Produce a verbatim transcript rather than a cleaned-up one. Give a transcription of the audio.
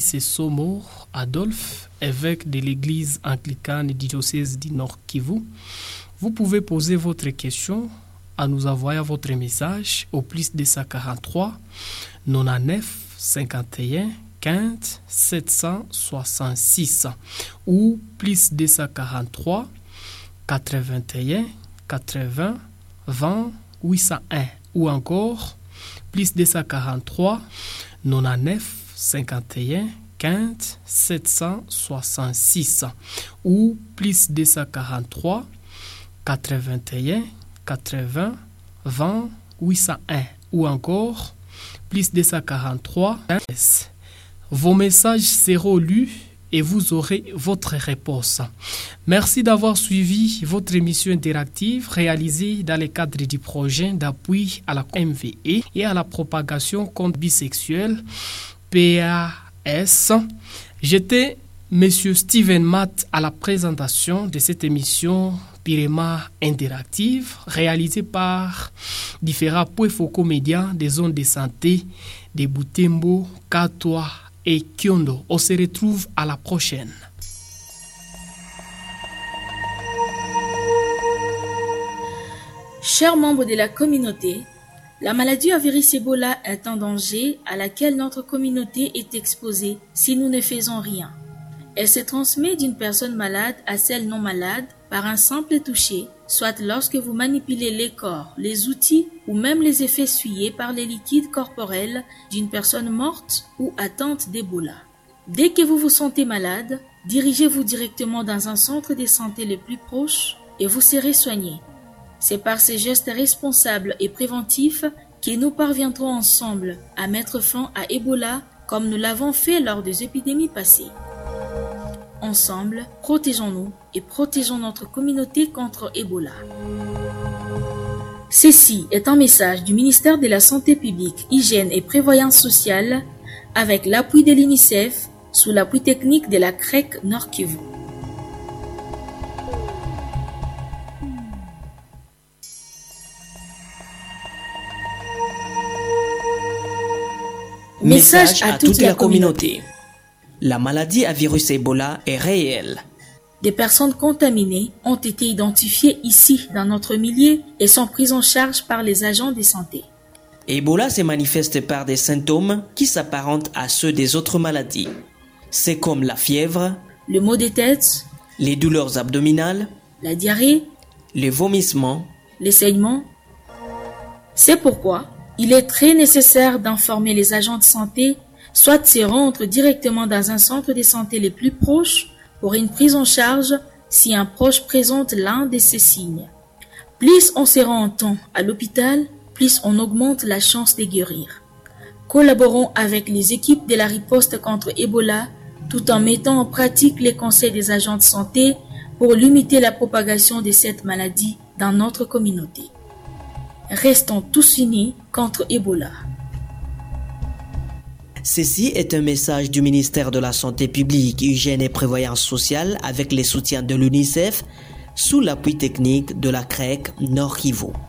c'est Somo Adolphe, évêque de l'église anglicane du diocèse du Nord Kivu. Vous pouvez poser votre question en nous envoyant votre message au plus deux cent quarante-trois, quatre-vingt-neuf, cinquante et un, quinze, sept cent soixante-six ou plus deux cent quarante-trois, quatre-vingt-un, quatre-vingts, vingt, huit cent un ou encore plus deux cent quarante-trois, quatre-vingt-neuf, cinquante et un, quinze, sept cent soixante-six ou plus deux cent quarante-trois, quatre-vingt-un, quatre-vingts, vingt, huit cent un ou encore plus deux cent quarante-trois. Vos messages seront lus et vous aurez votre réponse. Merci d'avoir suivi votre émission interactive réalisée dans le cadre du projet d'appui à la M V E et à la propagation contre bisexuels P A S. J'étais M. Steven Matt à la présentation de cette émission purement interactive réalisée par différents points focaux médias des zones de santé de Butembo, Katwa et Kyondo. On se retrouve à la prochaine. Chers membres de la communauté, la maladie à virus Ebola est un danger à laquelle notre communauté est exposée si nous ne faisons rien. Elle se transmet d'une personne malade à celle non malade par un simple toucher, soit lorsque vous manipulez les corps, les outils ou même les effets essuyés par les liquides corporels d'une personne morte ou atteinte d'Ebola. Dès que vous vous sentez malade, dirigez-vous directement dans un centre de santé le plus proche et vous serez soigné. C'est par ces gestes responsables et préventifs que nous parviendrons ensemble à mettre fin à Ebola comme nous l'avons fait lors des épidémies passées. Ensemble, protégeons-nous et protégeons notre communauté contre Ebola. Ceci est un message du ministère de la Santé publique, Hygiène et Prévoyance sociale avec l'appui de l'UNICEF sous l'appui technique de la C R E C Nord Kivu. Message à toute la communauté. La maladie à virus Ebola est réelle. Des personnes contaminées ont été identifiées ici dans notre milieu et sont prises en charge par les agents de santé. Ebola se manifeste par des symptômes qui s'apparentent à ceux des autres maladies. C'est comme la fièvre, le maux de tête, les douleurs abdominales, la diarrhée, les vomissements, les saignements. C'est pourquoi il est très nécessaire d'informer les agents de santé, soit de se rendre directement dans un centre de santé le plus proche pour une prise en charge si un proche présente l'un de ces signes. Plus on se rend en temps à l'hôpital, plus on augmente la chance de guérir. Collaborons avec les équipes de la riposte contre Ebola tout en mettant en pratique les conseils des agents de santé pour limiter la propagation de cette maladie dans notre communauté. Restons tous unis contre Ebola. Ceci est un message du ministère de la Santé publique, Hygiène et Prévoyance sociale avec les soutiens de l'UNICEF sous l'appui technique de la C R E C Nord Kivu.